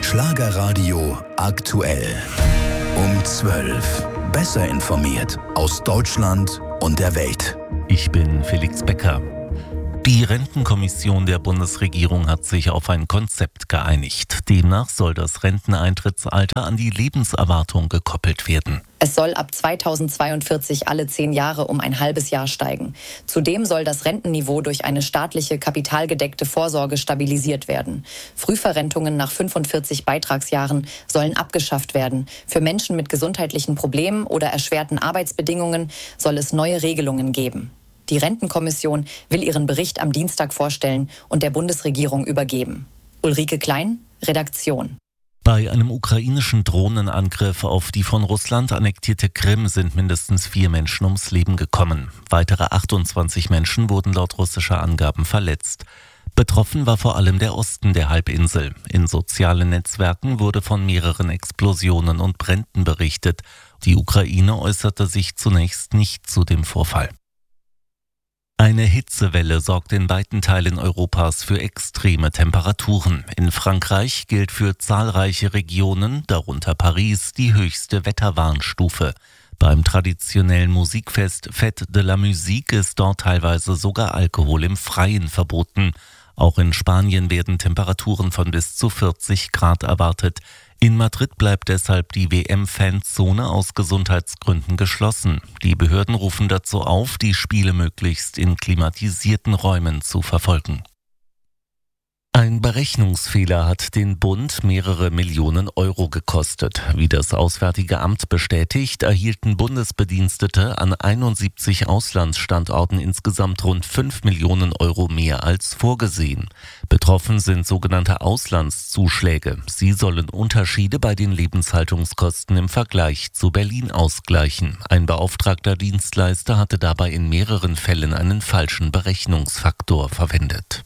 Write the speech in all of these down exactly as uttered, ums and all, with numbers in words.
Schlagerradio aktuell. Um zwölf. Besser informiert aus Deutschland und der Welt. Ich bin Felix Becker. Die Rentenkommission der Bundesregierung hat sich auf ein Konzept geeinigt. Demnach soll das Renteneintrittsalter an die Lebenserwartung gekoppelt werden. Es soll ab zweitausendzweiundvierzig alle zehn Jahre um ein halbes Jahr steigen. Zudem soll das Rentenniveau durch eine staatliche kapitalgedeckte Vorsorge stabilisiert werden. Frühverrentungen nach fünfundvierzig Beitragsjahren sollen abgeschafft werden. Für Menschen mit gesundheitlichen Problemen oder erschwerten Arbeitsbedingungen soll es neue Regelungen geben. Die Rentenkommission will ihren Bericht am Dienstag vorstellen und der Bundesregierung übergeben. Ulrike Klein, Redaktion. Bei einem ukrainischen Drohnenangriff auf die von Russland annektierte Krim sind mindestens vier Menschen ums Leben gekommen. Weitere achtundzwanzig Menschen wurden laut russischer Angaben verletzt. Betroffen war vor allem der Osten der Halbinsel. In sozialen Netzwerken wurde von mehreren Explosionen und Bränden berichtet. Die Ukraine äußerte sich zunächst nicht zu dem Vorfall. Eine Hitzewelle sorgt in weiten Teilen Europas für extreme Temperaturen. In Frankreich gilt für zahlreiche Regionen, darunter Paris, die höchste Wetterwarnstufe. Beim traditionellen Musikfest Fête de la Musique ist dort teilweise sogar Alkohol im Freien verboten. Auch in Spanien werden Temperaturen von bis zu vierzig Grad erwartet. In Madrid bleibt deshalb die W M-Fanzone aus Gesundheitsgründen geschlossen. Die Behörden rufen dazu auf, die Spiele möglichst in klimatisierten Räumen zu verfolgen. Ein Berechnungsfehler hat den Bund mehrere Millionen Euro gekostet. Wie das Auswärtige Amt bestätigt, erhielten Bundesbedienstete an einundsiebzig Auslandsstandorten insgesamt rund fünf Millionen Euro mehr als vorgesehen. Betroffen sind sogenannte Auslandszuschläge. Sie sollen Unterschiede bei den Lebenshaltungskosten im Vergleich zu Berlin ausgleichen. Ein beauftragter Dienstleister hatte dabei in mehreren Fällen einen falschen Berechnungsfaktor verwendet.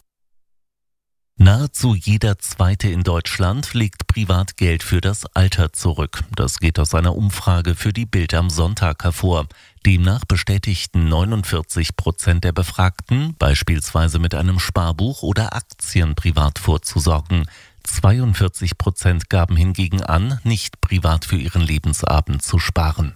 Nahezu jeder Zweite in Deutschland legt privat Geld für das Alter zurück. Das geht aus einer Umfrage für die Bild am Sonntag hervor. Demnach bestätigten neunundvierzig Prozent der Befragten, beispielsweise mit einem Sparbuch oder Aktien privat vorzusorgen. zweiundvierzig Prozent gaben hingegen an, nicht privat für ihren Lebensabend zu sparen.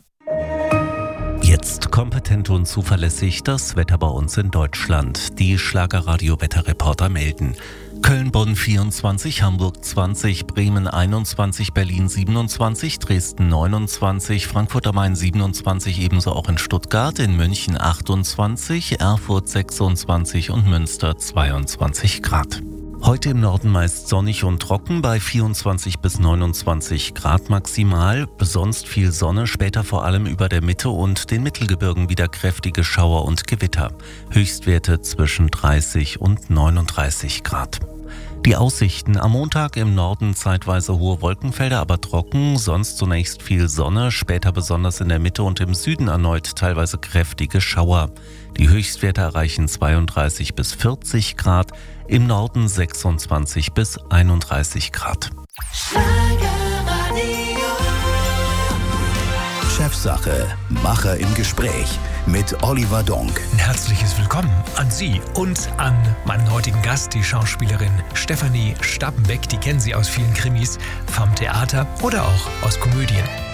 Jetzt kompetent und zuverlässig das Wetter bei uns in Deutschland. Die Schlagerradio-Wetterreporter melden: Köln, Bonn vierundzwanzig, Hamburg zwanzig, Bremen einundzwanzig, Berlin siebenundzwanzig, Dresden neunundzwanzig, Frankfurt am Main siebenundzwanzig, ebenso auch in Stuttgart, in München achtundzwanzig, Erfurt sechsundzwanzig und Münster zweiundzwanzig Grad. Heute im Norden meist sonnig und trocken bei vierundzwanzig bis neunundzwanzig Grad maximal. Sonst viel Sonne, später vor allem über der Mitte und den Mittelgebirgen wieder kräftige Schauer und Gewitter. Höchstwerte zwischen dreißig und neununddreißig Grad. Die Aussichten: am Montag im Norden zeitweise hohe Wolkenfelder, aber trocken, sonst zunächst viel Sonne, später besonders in der Mitte und im Süden erneut teilweise kräftige Schauer. Die Höchstwerte erreichen zweiunddreißig bis vierzig Grad, im Norden sechsundzwanzig bis einunddreißig Grad. Chefsache, Macher im Gespräch mit Oliver Donk. Ein herzliches Willkommen an Sie und an meinen heutigen Gast, die Schauspielerin Stefanie Stappenbeck. Die kennen Sie aus vielen Krimis, vom Theater oder auch aus Komödien.